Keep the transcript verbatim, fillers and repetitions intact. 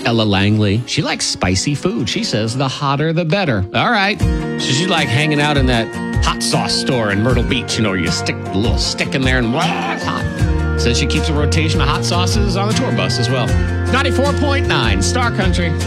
Ella Langley, she likes spicy food. She says the hotter the better. All right. So she's like hanging out in that hot sauce store in Myrtle Beach, you know, where you stick a little stick in there and blah, it's hot. Says she keeps a rotation of hot sauces on the tour bus as well. ninety-four point nine Star Country.